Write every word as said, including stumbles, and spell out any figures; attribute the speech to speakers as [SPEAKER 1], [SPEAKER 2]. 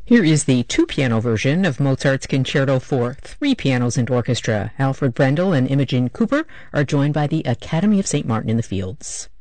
[SPEAKER 1] Here is the two-piano version of Mozart's Concerto for three pianos and orchestra. Alfred Brendel and Imogen Cooper are joined by the Academy of Saint Martin in the Fields.